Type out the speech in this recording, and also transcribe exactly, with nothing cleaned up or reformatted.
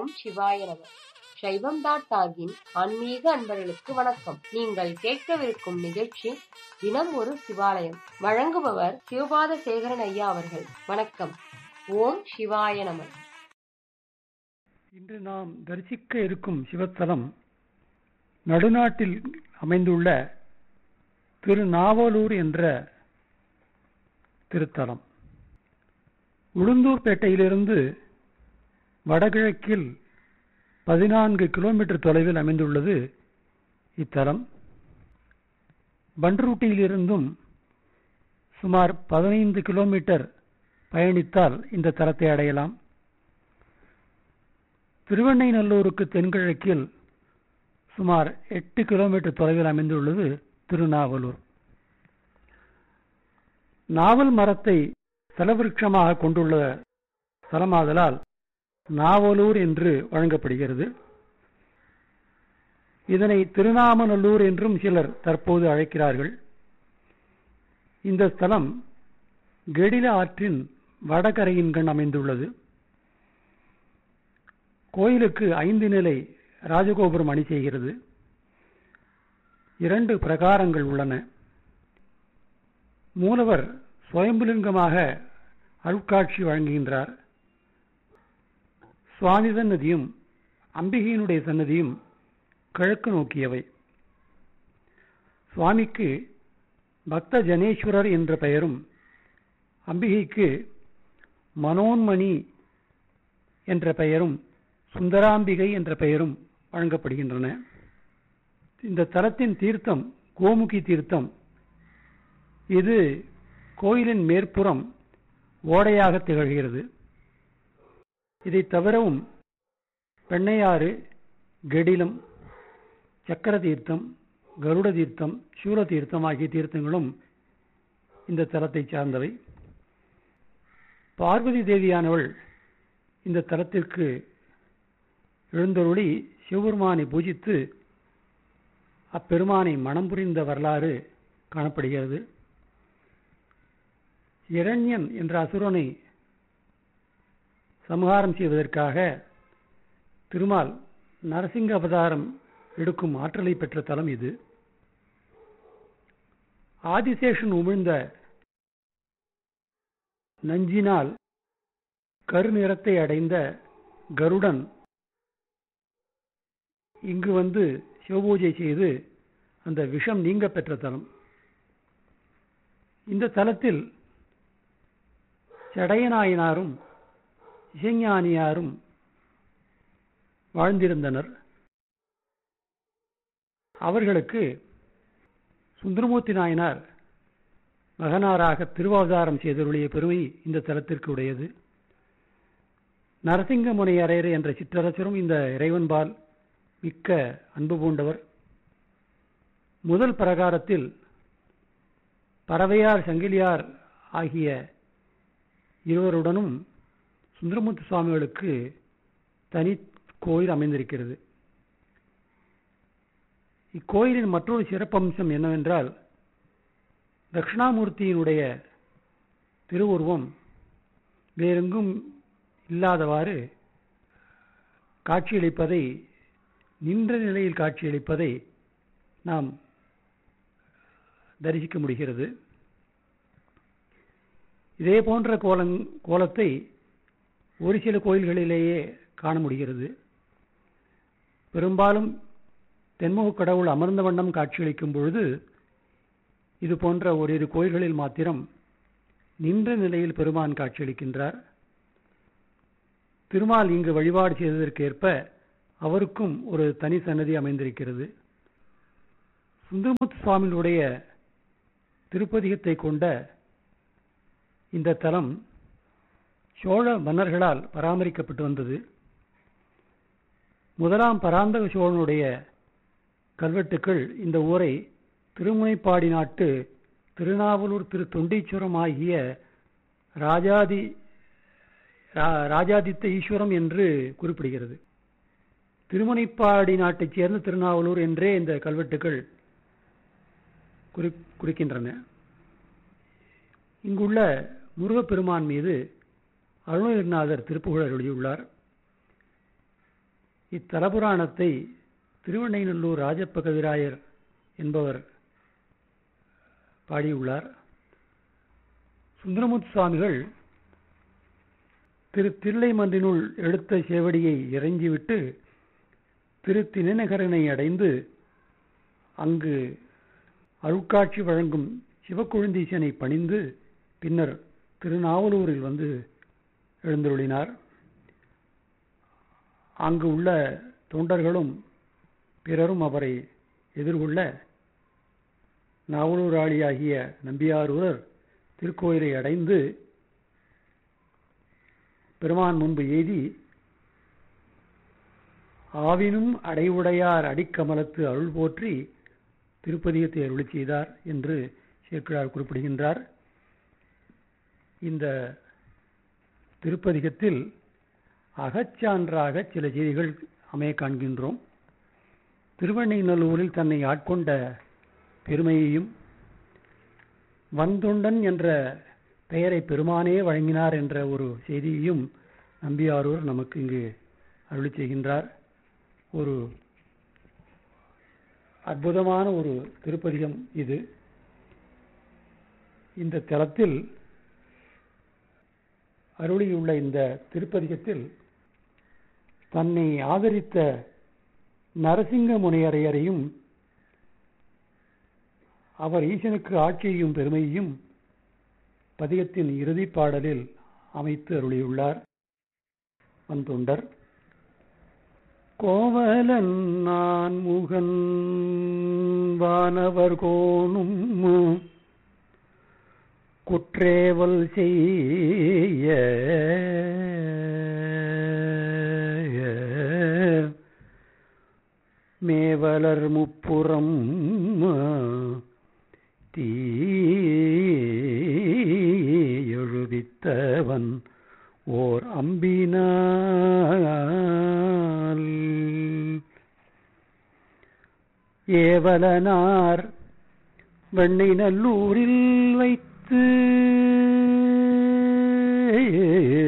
ஓம் சிவாய நம. சைவம் டாட் டாகின் ஆன்மீக அன்பர்களுக்கு வணக்கம். நீங்கள் கேட்கவிருக்கும் நிகழ்ச்சி தினம் ஒரு சிவாலயம். வழங்குபவர் சிவபாத சேகரன் ஐயா அவர்கள். வணக்கம். ஓம் சிவாய நம. இன்று நாம் தரிசிக்க இருக்கும் சிவத்தலம் நடுநாட்டில் அமைந்துள்ள திருநாவலூர் என்ற திருத்தலம். உளுந்தூர்பேட்டையிலிருந்து வடகிழக்கில் பதினான்கு கிலோமீட்டர் தொலைவில் அமைந்துள்ளது இத்தலம். பன்ருட்டியிலிருந்தும் சுமார் பதினைந்து கிலோமீட்டர் பயணித்தால் இந்த தலத்தை அடையலாம். திருவெண்ணைநல்லூருக்கு தென்கிழக்கில் சுமார் எட்டு கிலோமீட்டர் தொலைவில் அமைந்துள்ளது திருநாவலூர். நாவல் மரத்தை தலவிருட்சமாக கொண்டுள்ள தலமாதலால் நாவலூர் என்று வழங்கப்படுகிறது. இதனை திருநாமநல்லூர் என்றும் சிலர் தற்போது அழைக்கிறார்கள். இந்த ஸ்தலம் கெடில ஆற்றின் வடகரையின் கண் அமைந்துள்ளது. கோயிலுக்கு ஐந்து நிலை ராஜகோபுரம் அணி செய்கிறது. இரண்டு பிரகாரங்கள் உள்ளன. மூலவர் சுயம்புலிங்கமாக அருட்காட்சி வழங்குகின்றார். சுவாமி சன்னதியும் அம்பிகையினுடைய சன்னதியும் கிழக்கு நோக்கியவை. சுவாமிக்கு பக்த ஜனேஸ்வரர் என்ற பெயரும் அம்பிகைக்கு மனோன்மணி என்ற பெயரும் சுந்தராம்பிகை என்ற பெயரும் வழங்கப்படுகின்றன. இந்த தலத்தின் தீர்த்தம் கோமுகி தீர்த்தம். இது கோயிலின் மேற்புறம் ஓடையாக திகழ்கிறது. இதை தவிரவும் பெண்ணையாறு, கெடிலம், சக்கர தீர்த்தம், கருட தீர்த்தம், சூல தீர்த்தம் ஆகிய தீர்த்தங்களும் இந்த தலத்தை சார்ந்தவை. பார்வதி தேவியானவள் இந்த தலத்திற்கு எழுந்தருளி சிவபெருமானை பூஜித்து அப்பெருமானை மணம் புரிந்த வரலாறு காணப்படுகிறது. இரண்யன் என்ற அசுரனை சம்ஹாரம் செய்வதற்காக திருமால் நரசிங்க அவதாரம் எடுக்கும் ஆற்றலை பெற்ற தலம் இது. ஆதிசேஷன் உமிழ்ந்த நஞ்சினால் கருநிறத்தை அடைந்த கருடன் இங்கு வந்து சிவபூஜை செய்து அந்த விஷம் நீங்க பெற்ற தலம். இந்த தலத்தில் சடையநாயனாரும் இசைஞானியாரும் வாழ்ந்திருந்தனர். அவர்களுக்கு சுந்தரமூர்த்தி நாயனார் மகனாராக திருவாவதாரம் செய்தருளிய பெருமை இந்த தலத்திற்கு உடையது. நரசிங்க முனையரையர் என்ற சிற்றரசரும் இந்த இறைவன்பால் மிக்க அன்பு பூண்டவர். முதல் பிரகாரத்தில் பறவையார் சங்கிலியார் ஆகிய இருவருடனும் சுந்தரமூர்த்தி சுவாமிகளுக்கு தனி கோயில் அமைந்திருக்கிறது. இக்கோயிலின் மற்றொரு சிறப்பம்சம் என்னவென்றால், தட்சிணாமூர்த்தியினுடைய திருவுருவம் வேறெங்கும் இல்லாதவாறு காட்சியளிப்பதை, நின்ற நிலையில் காட்சியளிப்பதை நாம் தரிசிக்க முடிகிறது. இதே போன்ற கோலம் கோலத்தை ஒரு சில கோயில்களிலேயே காண முடிகிறது. பெரும்பாலும் தென்முக கடவுள் அமர்ந்த வண்ணம் காட்சியளிக்கும் பொழுது இது போன்ற ஓரிரு கோயில்களில் மாத்திரம் நின்ற நிலையில் பெருமான் காட்சியளிக்கின்றார். திருமால் இங்கு வழிபாடு செய்ததற்கு ஏற்ப அவருக்கும் ஒரு தனி சன்னதி அமைந்திருக்கிறது. சுந்தரமூர்த்தி சுவாமிகளுடைய திருப்பதிகத்தை கொண்ட இந்த தலம் சோழ மன்னர்களால் பராமரிக்கப்பட்டு வந்தது. முதலாம் பராந்தக சோழனுடைய கல்வெட்டுக்கள் இந்த ஊரை திருமுனைப்பாடி நாட்டு திருநாவலூர் திரு தொண்டீச்சுரம் ஆகிய ராஜாதி ராஜாதித்த ஈஸ்வரம் என்று குறிப்பிடுகிறது. திருமுனைப்பாடி நாட்டைச் சேர்ந்த திருநாவலூர் என்றே இந்த கல்வெட்டுக்கள் குறிக்கின்றன. இங்குள்ள முருகப்பெருமான் மீது அருணகிரிநாதர் திருப்புகழ் அருளியுள்ளார். இத்தலபுராணத்தை திருவெண்ணைநல்லூர் ராஜப்ப கவிராயர் என்பவர் பாடியுள்ளார். சுந்தரமுத்து சுவாமிகள் திரு தில்லைமன்றினுள் எடுத்த சேவடியை இறைஞ்சிவிட்டு திரு திணைநகரனை அடைந்து அங்கு அருட்காட்சி வழங்கும் சிவக்கொழுந்தீசனை பணிந்து பின்னர் திருநாவலூரில் வந்து எழுந்தருளினார். அங்கு உள்ள தொண்டர்களும் பிறரும் அவரை எதிர்கொள்ள நாவலூராளியாகிய நம்பியாரூரர் திருக்கோயிலை அடைந்து பெருமான் முன்பு எய்தி ஆவினும் அடைவுடையார் அடிக்கமலத்து அருள் போற்றி திருப்பதிகத்தை அருளி செய்தார் என்று சேக்கிழார் குறிப்பிடுகின்றார். இந்த திருப்பதிகத்தில் அகச்சான்றாக சில செய்திகள் அமைய காண்கின்றோம். திருவெண்ணைநல்லூரில் தன்னை ஆட்கொண்ட பெருமையையும் வந்தொண்டன் என்ற பெயரை பெருமானே வழங்கினார் என்ற ஒரு செய்தியையும் நம்பியாரூர் நமக்கு இங்கு அருளி செய்கின்றார். ஒரு அற்புதமான ஒரு திருப்பதிகம் இது. இந்த தலத்தில் அருளியுள்ள இந்த திருப்பதிகத்தில் தன்னை ஆதரித்த நரசிங்க முனையரையரையும் அவர் ஈசனுக்கு ஆட்சியையும் பெருமையையும் பதிகத்தின் இறுதிப் பாடலில் அமைத்து அருளியுள்ளார். வந்தொண்டர் கோவலன் நான் முகன் வானவர் கோணும் குற்றேவல் செய்ய மேவலர் முப்புறம் தீ எழுவித்தவன் ஓர் அம்பினால் ஏவலனார் வெண்ணைநல்லூரில் வைத்து